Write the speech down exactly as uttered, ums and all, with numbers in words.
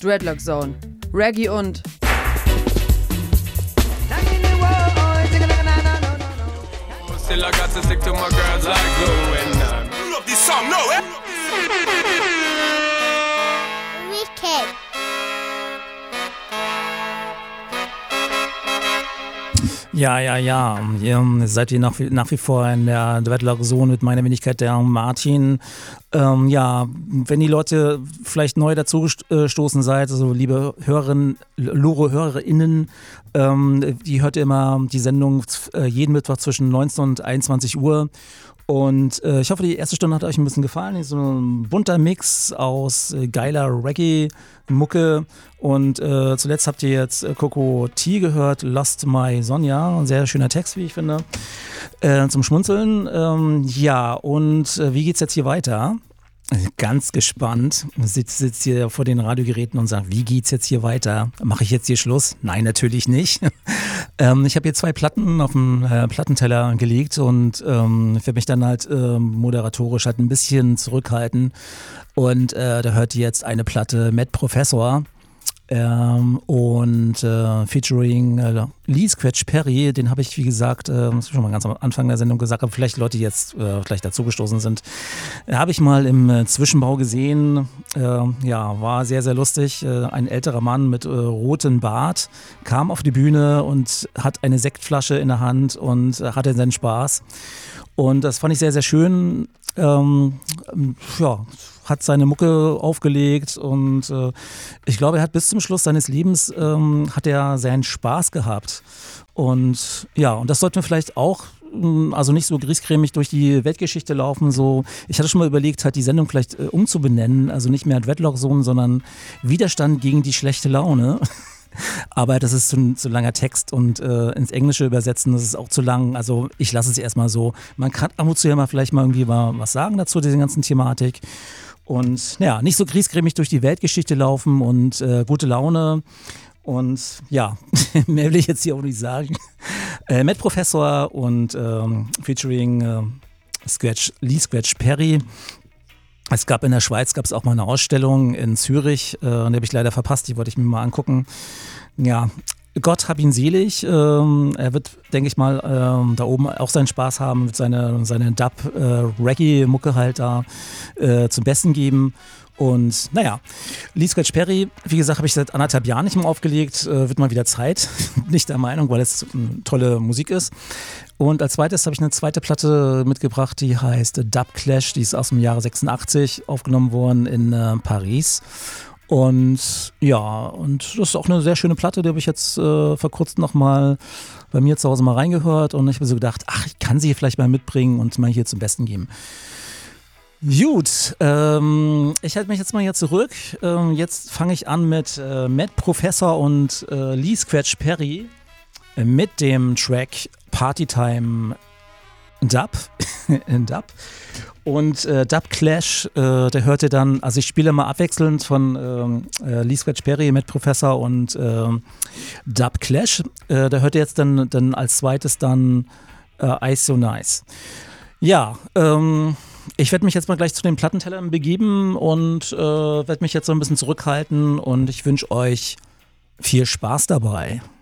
Dreadlock Zone. Reggae und Still I got to stick to my girls like glue and uh, you love this song, no, eh? Wicked. Ja, ja, ja. Ihr seid ihr nach, nach wie vor in der Dreadlock Zone mit meiner Wenigkeit, der Martin. Ähm, ja, wenn die Leute vielleicht neu dazu gestoßen seid, also liebe Hörerinnen, Lore HörerInnen, ähm, die hört ihr immer die Sendung äh, jeden Mittwoch zwischen neunzehn und einundzwanzig Uhr. Und äh, ich hoffe, die erste Stunde hat euch ein bisschen gefallen. So ein bunter Mix aus äh, geiler Reggae-Mucke. Und äh, zuletzt habt ihr jetzt äh, Coco T gehört, Lost My Sonja. Ein sehr schöner Text, wie ich finde, äh, zum Schmunzeln. Ähm, ja, und äh, wie geht's jetzt hier weiter? Ganz gespannt. Sitzt sitz hier vor den Radiogeräten und sagt, wie geht's jetzt hier weiter? Mache ich jetzt hier Schluss? Nein, natürlich nicht. ähm, ich habe hier zwei Platten auf dem äh, Plattenteller gelegt und ähm, ich werde mich dann halt äh, moderatorisch halt ein bisschen zurückhalten. Und äh, da hört ihr jetzt eine Platte Mad Professor. Ähm, und äh, featuring äh, Lee Scratch Perry, den habe ich, wie gesagt, äh, schon mal ganz am Anfang der Sendung gesagt, aber vielleicht Leute, die jetzt äh, vielleicht dazugestoßen sind, äh, habe ich mal im äh, Zwischenbau gesehen. Äh, ja, war sehr, sehr lustig. Äh, ein älterer Mann mit äh, rotem Bart kam auf die Bühne und hat eine Sektflasche in der Hand und äh, hatte seinen Spaß. Und das fand ich sehr, sehr schön. Ähm, ja, hat seine Mucke aufgelegt und äh, ich glaube, er hat bis zum Schluss seines Lebens ähm, hat er seinen Spaß gehabt. Und ja, und das sollten wir vielleicht auch, also nicht so griesgrämig durch die Weltgeschichte laufen. So, ich hatte schon mal überlegt, halt die Sendung vielleicht äh, umzubenennen, also nicht mehr Dreadlock Zone, sondern Widerstand gegen die schlechte Laune. Aber das ist zu, zu langer Text und äh, ins Englische übersetzen, das ist auch zu lang. Also ich lasse es erstmal so. Man kann ab und zu ja mal vielleicht mal irgendwie mal was sagen dazu, diese ganzen Thematik. Und ja, nicht so griesgrämig durch die Weltgeschichte laufen und äh, gute Laune. Und ja, mehr will ich jetzt hier auch nicht sagen. Äh, Mad Professor und ähm, featuring äh, Scratch, Lee Scratch Perry. Es gab in der Schweiz gab es auch mal eine Ausstellung in Zürich, äh, die habe ich leider verpasst, die wollte ich mir mal angucken. Ja, Gott hab ihn selig. Ähm, er wird, denke ich mal, ähm, da oben auch seinen Spaß haben, wird seine, seine Dub-Reggae-Mucke halt da äh, zum Besten geben. Und naja, Lee Scratch Perry, wie gesagt, habe ich seit anderthalb Jahren nicht mehr aufgelegt. Äh, wird mal wieder Zeit. Nicht der Meinung, weil es äh, tolle Musik ist. Und als zweites habe ich eine zweite Platte mitgebracht, die heißt Dub Clash. Die ist aus dem Jahre sechsundachtzig aufgenommen worden in äh, Paris. Und ja, und das ist auch eine sehr schöne Platte, die habe ich jetzt äh, vor kurzem nochmal bei mir zu Hause mal reingehört. Und ich habe so gedacht, ach, ich kann sie vielleicht mal mitbringen und mal hier zum Besten geben. Gut, ähm, ich halte mich jetzt mal hier zurück. Ähm, jetzt fange ich an mit äh, Mad Professor und äh, Lee Scratch Perry äh, mit dem Track Partytime Dub. Dub. Und äh, Dub Clash, äh, der hört ihr dann, also ich spiele mal abwechselnd von ähm, äh, Lee Scratch Perry, Mad Professor und äh, Dub Clash. Äh, da hört ihr jetzt dann, dann als zweites dann äh, Ice So Nice. Ja, ähm, ich werde mich jetzt mal gleich zu den Plattentellern begeben und äh, werde mich jetzt so ein bisschen zurückhalten und ich wünsche euch viel Spaß dabei.